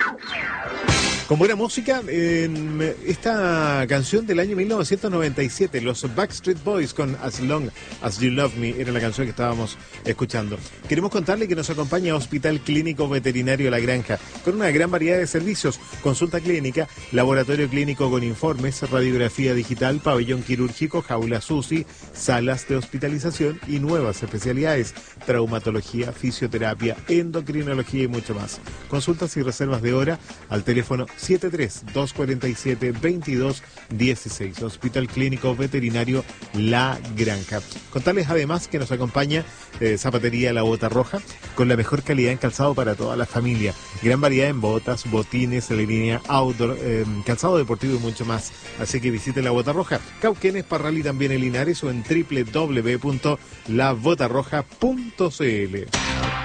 Con buena música, en esta canción del año 1997, los Backstreet Boys con As Long As You Love Me, era la canción que estábamos escuchando. Queremos contarle que nos acompaña Hospital Clínico Veterinario La Granja, con una gran variedad de servicios: consulta clínica, laboratorio clínico con informes, radiografía digital, pabellón quirúrgico, jaula SUSI, salas de hospitalización y nuevas especialidades: traumatología, fisioterapia, endocrinología y mucho más. Consultas y reservas de hora al teléfono 73-247-2216. Hospital Clínico Veterinario La Granja. Contarles además que nos acompaña Zapatería La Bota Roja, con la mejor calidad en calzado para toda la familia. Gran variedad en botas, botines, la línea outdoor, calzado deportivo y mucho más. Así que visite La Bota Roja, Cauquenes, Parral y también en Linares, o en www.labotarroja.cl.